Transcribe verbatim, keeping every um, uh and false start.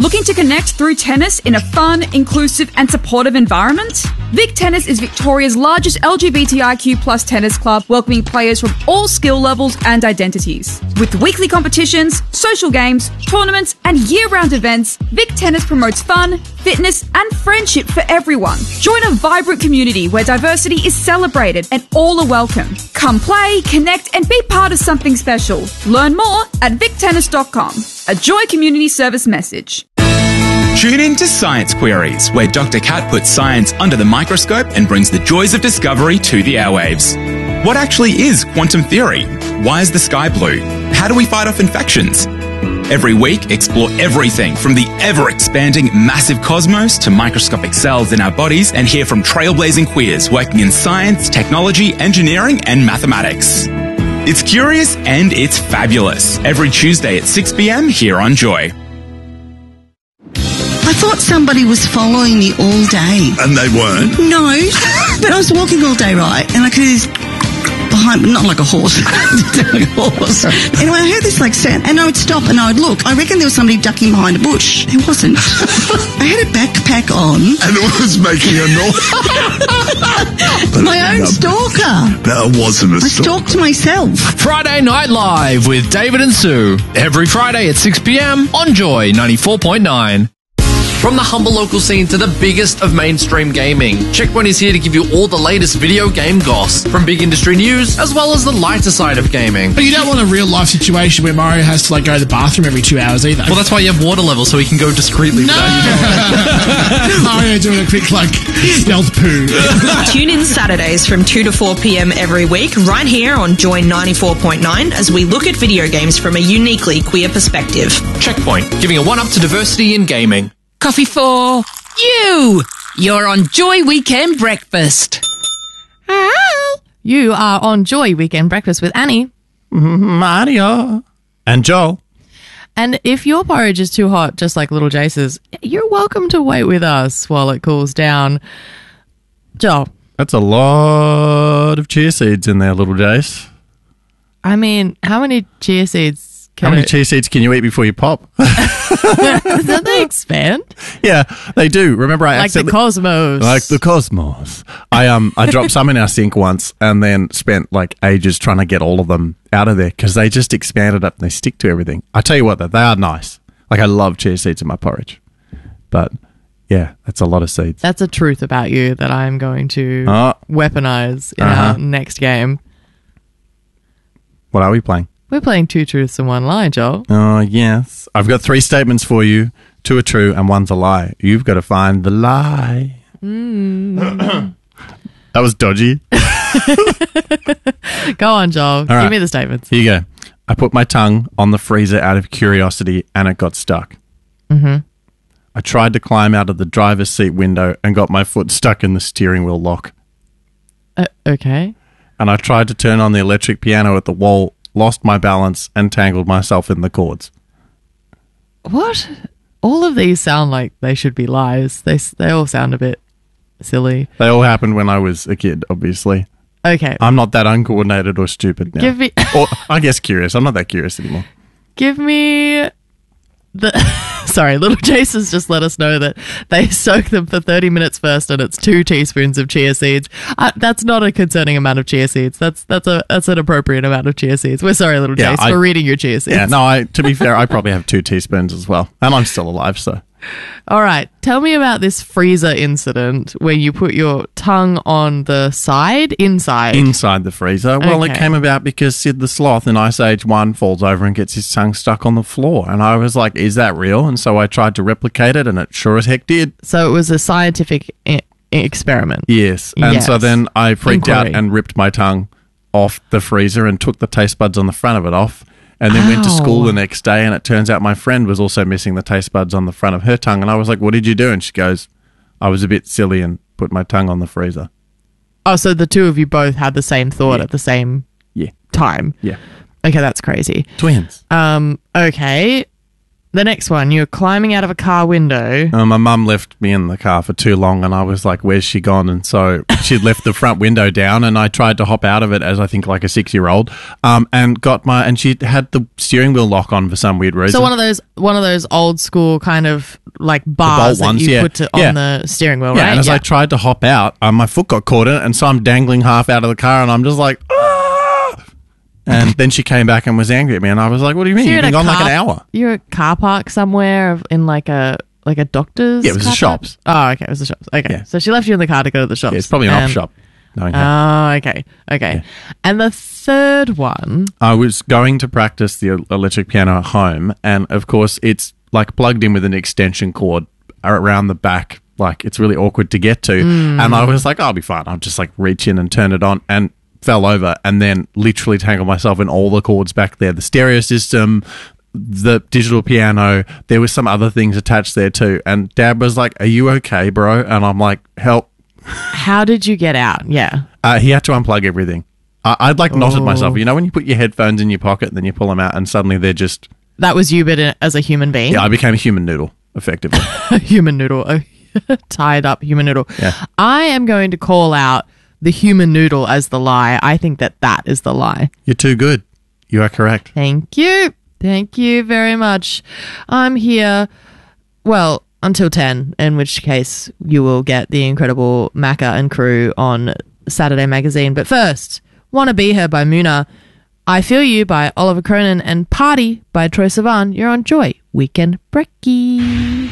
Looking to connect through tennis in a fun, inclusive and supportive environment? Vic Tennis is Victoria's largest L G B T I Q plus tennis club, welcoming players from all skill levels and identities. With weekly competitions, social games, tournaments and year-round events, Vic Tennis promotes fun, fitness and friendship for everyone. Join a vibrant community where diversity is celebrated and all are welcome. Come play, connect and be part of something special. Learn more at vic tennis dot com. A Joy Community Service message. Tune in to Science Queries, where Doctor Cat puts science under the microscope and brings the joys of discovery to the airwaves. What actually is quantum theory? Why is the sky blue? How do we fight off infections? Every week, explore everything from the ever-expanding massive cosmos to microscopic cells in our bodies and hear from trailblazing queers working in science, technology, engineering and mathematics. It's curious and it's fabulous. Every Tuesday at six p.m. here on Joy. I thought somebody was following me all day. And they weren't? No, but I was walking all day, right, and I could hear this behind me, not like a horse, like a horse. Anyway, I heard this like sound, and I would stop and I would look. I reckon there was somebody ducking behind a bush. There wasn't. I had a backpack on. And it was making a noise. My own stalker. That wasn't a I stalker. stalked myself. Friday Night Live with David and Sue. Every Friday at six p.m. on Joy ninety-four point nine. From the humble local scene to the biggest of mainstream gaming, Checkpoint is here to give you all the latest video game goss, from big industry news as well as the lighter side of gaming. But you don't want a real life situation where Mario has to like go to the bathroom every two hours either. Well, that's why you have water levels, so he can go discreetly. No! Mario doing a quick like stealth poo. Tune in Saturdays from two to four p.m. every week, right here on Joy ninety-four point nine, as we look at video games from a uniquely queer perspective. Checkpoint, giving a one-up to diversity in gaming. Coffee for you. You're on Joy Weekend Breakfast. Hi. You are on Joy Weekend Breakfast with Annie, Mario, and Joel. And if your porridge is too hot, just like little Jace's, you're welcome to wait with us while it cools down. Joel. That's a lot of chia seeds in there, little Jace. I mean, how many chia seeds How many chia seeds can you eat before you pop? Don't they expand? Yeah, they do. Remember, I like accidentally... the cosmos. Like the cosmos. I um I dropped some in our sink once and then spent like ages trying to get all of them out of there because they just expanded up and they stick to everything. I tell you what, though, they are nice. Like, I love chia seeds in my porridge. But, yeah, that's a lot of seeds. That's a truth about you that I'm going to oh. weaponize in uh-huh. our next game. What are we playing? We're playing Two Truths and One Lie, Joel. Oh, yes. I've got three statements for you. Two are true and one's a lie. You've got to find the lie. Mm. That was dodgy. Go on, Joel. All Give right. me the statements. Here you go. I put my tongue on the freezer out of curiosity and it got stuck. Mm-hmm. I tried to climb out of the driver's seat window and got my foot stuck in the steering wheel lock. Uh, okay. And I tried to turn on the electric piano at the wall, lost my balance, and tangled myself in the cords. What? All of these sound like they should be lies. They they all sound a bit silly. They all happened when I was a kid, obviously. Okay. I'm not that uncoordinated or stupid now. Give me... or, I guess curious. I'm not that curious anymore. Give me the... Sorry, little Jace has just let us know that they soak them for thirty minutes first and it's two teaspoons of chia seeds. Uh, that's not a concerning amount of chia seeds. That's that's a that's an appropriate amount of chia seeds. We're sorry, little Yeah, Jace, I- for reading your chia seeds. Yeah, no, I, to be fair, I probably have two teaspoons as well. And I'm still alive, so... All right. Tell me about this freezer incident where you put your tongue on the side, inside. Inside the freezer. Well, Okay. it came about because Sid the Sloth in Ice Age one falls over and gets his tongue stuck on the floor. And I was like, is that real? And so I tried to replicate it, and it sure as heck did. So it was a scientific I- experiment. Yes. And Yes. so then I freaked Inquiry. out and ripped my tongue off the freezer and took the taste buds on the front of it off. And then went to school Ow. the next day, and it turns out my friend was also missing the taste buds on the front of her tongue. And I was like, what did you do? And she goes, I was a bit silly and put my tongue on the freezer. Oh, so the two of you both had the same thought Yeah. at the same Yeah. time. Yeah. Okay, that's crazy. Twins. Um, okay. The next one, you're climbing out of a car window. Uh, my mum left me in the car for too long, and I was like, where's she gone? And so she'd left the front window down, and I tried to hop out of it as I think like a six-year-old, um, and got my, and she had the steering wheel lock on for some weird reason. So one of those one of those old school kind of like bars that ones, you yeah. put to, Yeah. on the steering wheel, Yeah, right? and as I tried to hop out, um, my foot got caught in it, and so I'm dangling half out of the car, and I'm just like, ah! And then she came back and was angry at me, and I was like, what do you mean? So You've you're been at a gone like car- an hour. You're at a car park somewhere of- in like a like a doctor's. Yeah, it was the car park? shops. Oh, okay, it was the shops. Okay, Yeah. so she left you in the car to go to the shops. Yeah, it's probably an op And- shop. knowing how. Oh, okay, okay. And the third one, I was going to practice the electric piano at home, and of course, it's like plugged in with an extension cord around the back. Like, it's really awkward to get to. Mm. And I was like, I'll be fine. I'll just like reach in and turn it on, and fell over, and then literally tangled myself in all the cords back there. The stereo system, the digital piano, there was some other things attached there too. And Dad was like, are you okay, bro? And I'm like, help. how did you get out? Yeah. Uh, he had to unplug everything. I- I'd like knotted Oh. myself. You know when you put your headphones in your pocket and then you pull them out and suddenly they're just... That was you, but in- as a human being? Yeah, I became a human noodle, effectively. A human noodle. A tied up human noodle. Yeah. I am going to call out the human noodle as the lie. I think that that is the lie. You're too good. You are correct. Thank you. Thank you very much. I'm here, well, until ten, in which case you will get the incredible Macca and crew on Saturday Magazine. But first, Wanna Be Her by Muna, I Feel You by Oliver Cronin, and Party by Troye Sivan. You're on Joy Weekend Brekkie.